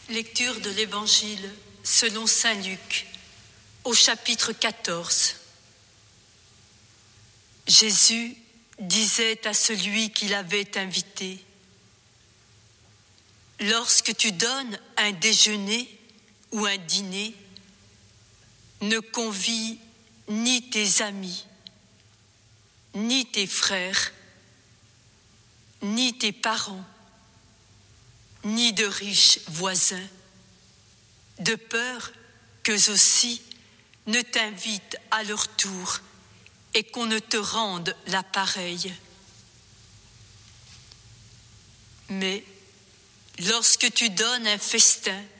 Lecture de l'Évangile selon saint Luc, au chapitre 14. Jésus disait à celui qui l'avait invité : « Lorsque tu donnes un déjeuner ou un dîner, ne convie ni tes amis, ni tes frères, ni tes parents, ni de riches voisins, de peur qu'eux aussi ne t'invitent à leur tour et qu'on ne te rende la pareille. Mais lorsque tu donnes un festin